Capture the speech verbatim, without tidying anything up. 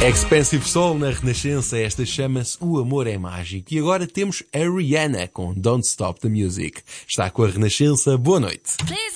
Expensive Soul na Renascença, esta chama-se O Amor é Mágico. E agora temos a Rihanna com Don't Stop the Music. Está com a Renascença, boa noite.